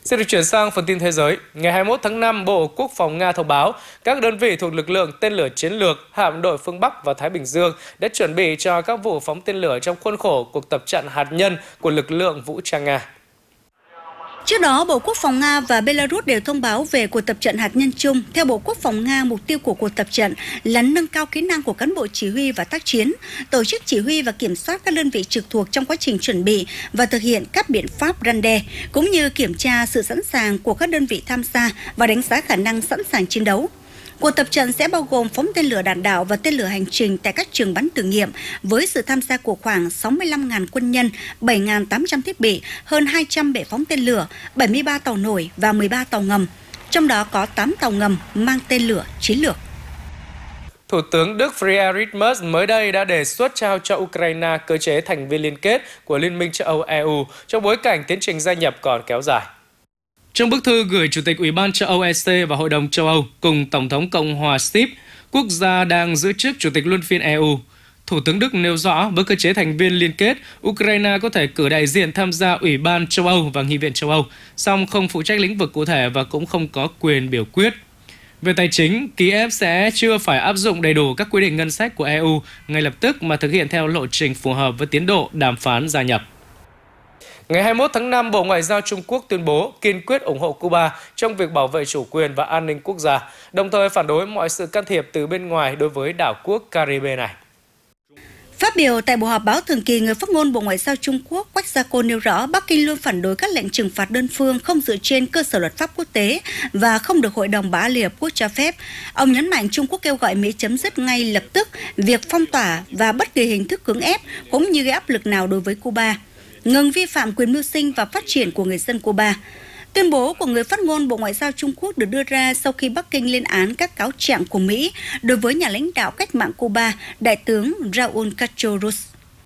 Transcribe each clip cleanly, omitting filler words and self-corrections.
Xin được chuyển sang phần tin thế giới. Ngày 21 tháng 5, Bộ Quốc phòng Nga thông báo các đơn vị thuộc lực lượng tên lửa chiến lược, hạm đội phương Bắc và Thái Bình Dương đã chuẩn bị cho các vụ phóng tên lửa trong khuôn khổ cuộc tập trận hạt nhân của lực lượng vũ trang Nga. Trước đó, Bộ Quốc phòng Nga và Belarus đều thông báo về cuộc tập trận hạt nhân chung. Theo Bộ Quốc phòng Nga, mục tiêu của cuộc tập trận là nâng cao kỹ năng của cán bộ chỉ huy và tác chiến, tổ chức chỉ huy và kiểm soát các đơn vị trực thuộc trong quá trình chuẩn bị và thực hiện các biện pháp răn đe, cũng như kiểm tra sự sẵn sàng của các đơn vị tham gia và đánh giá khả năng sẵn sàng chiến đấu. Cuộc tập trận sẽ bao gồm phóng tên lửa đạn đạo và tên lửa hành trình tại các trường bắn thử nghiệm với sự tham gia của khoảng 65.000 quân nhân, 7.800 thiết bị, hơn 200 bệ phóng tên lửa, 73 tàu nổi và 13 tàu ngầm. Trong đó có 8 tàu ngầm mang tên lửa chiến lược. Thủ tướng Đức Friedrich Merz mới đây đã đề xuất trao cho Ukraine cơ chế thành viên liên kết của Liên minh châu Âu EU trong bối cảnh tiến trình gia nhập còn kéo dài. Trong bức thư gửi Chủ tịch Ủy ban châu Âu EC và Hội đồng châu Âu cùng Tổng thống Cộng hòa Stip, quốc gia đang giữ chức Chủ tịch luân phiên EU, Thủ tướng Đức nêu rõ với cơ chế thành viên liên kết, Ukraine có thể cử đại diện tham gia Ủy ban châu Âu và Nghị viện châu Âu, song không phụ trách lĩnh vực cụ thể và cũng không có quyền biểu quyết. Về tài chính, Kiev sẽ chưa phải áp dụng đầy đủ các quy định ngân sách của EU ngay lập tức mà thực hiện theo lộ trình phù hợp với tiến độ đàm phán gia nhập. Ngày 21 tháng 5, Bộ Ngoại giao Trung Quốc tuyên bố kiên quyết ủng hộ Cuba trong việc bảo vệ chủ quyền và an ninh quốc gia, đồng thời phản đối mọi sự can thiệp từ bên ngoài đối với đảo quốc Caribe này. Phát biểu tại buổi họp báo thường kỳ, người phát ngôn Bộ Ngoại giao Trung Quốc Quách Gia Cô nêu rõ Bắc Kinh luôn phản đối các lệnh trừng phạt đơn phương không dựa trên cơ sở luật pháp quốc tế và không được Hội đồng Bảo an Liên Hợp Quốc cho phép. Ông nhấn mạnh Trung Quốc kêu gọi Mỹ chấm dứt ngay lập tức việc phong tỏa và bất kỳ hình thức cưỡng ép cũng như gây áp lực nào đối với Cuba, ngừng vi phạm quyền mưu sinh và phát triển của người dân Cuba. Tuyên bố của người phát ngôn Bộ Ngoại giao Trung Quốc được đưa ra sau khi Bắc Kinh lên án các cáo trạng của Mỹ đối với nhà lãnh đạo cách mạng Cuba, Đại tướng Raúl Castro Ruz.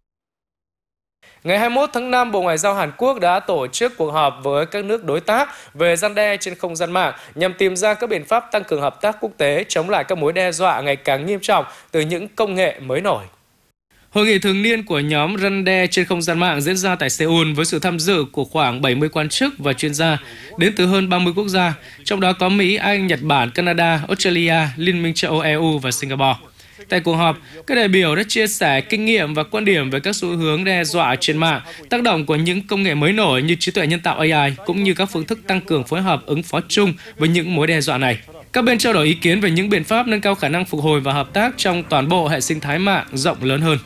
Ngày 21 tháng 5, Bộ Ngoại giao Hàn Quốc đã tổ chức cuộc họp với các nước đối tác về răn đe trên không gian mạng nhằm tìm ra các biện pháp tăng cường hợp tác quốc tế chống lại các mối đe dọa ngày càng nghiêm trọng từ những công nghệ mới nổi. Hội nghị thường niên của nhóm răn đe trên không gian mạng diễn ra tại Seoul với sự tham dự của khoảng 70 quan chức và chuyên gia đến từ hơn 30 quốc gia, trong đó có Mỹ, Anh, Nhật Bản, Canada, Australia, Liên minh châu Âu EU và Singapore. Tại cuộc họp, các đại biểu đã chia sẻ kinh nghiệm và quan điểm về các xu hướng đe dọa trên mạng, tác động của những công nghệ mới nổi như trí tuệ nhân tạo AI, cũng như các phương thức tăng cường phối hợp ứng phó chung với những mối đe dọa này. Các bên trao đổi ý kiến về những biện pháp nâng cao khả năng phục hồi và hợp tác trong toàn bộ hệ sinh thái mạng rộng lớn hơn.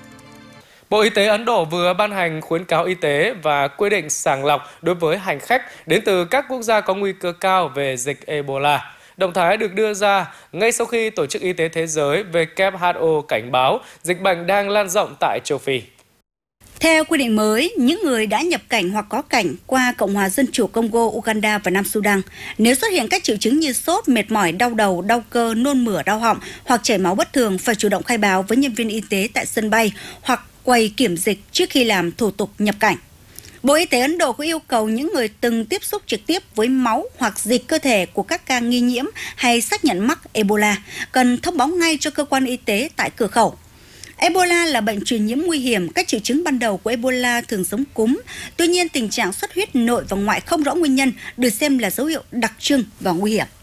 Bộ Y tế Ấn Độ vừa ban hành khuyến cáo y tế và quy định sàng lọc đối với hành khách đến từ các quốc gia có nguy cơ cao về dịch Ebola. Động thái được đưa ra ngay sau khi Tổ chức Y tế Thế giới WHO cảnh báo dịch bệnh đang lan rộng tại châu Phi. Theo quy định mới, những người đã nhập cảnh hoặc có cảnh qua Cộng hòa Dân chủ Congo, Uganda và Nam Sudan, nếu xuất hiện các triệu chứng như sốt, mệt mỏi, đau đầu, đau cơ, nôn mửa, đau họng hoặc chảy máu bất thường phải chủ động khai báo với nhân viên y tế tại sân bay hoặc quầy kiểm dịch trước khi làm thủ tục nhập cảnh. Bộ Y tế Ấn Độ cũng yêu cầu những người từng tiếp xúc trực tiếp với máu hoặc dịch cơ thể của các ca nghi nhiễm hay xác nhận mắc Ebola cần thông báo ngay cho cơ quan y tế tại cửa khẩu. Ebola là bệnh truyền nhiễm nguy hiểm. Các triệu chứng ban đầu của Ebola thường giống cúm. Tuy nhiên, tình trạng xuất huyết nội và ngoại không rõ nguyên nhân được xem là dấu hiệu đặc trưng và nguy hiểm.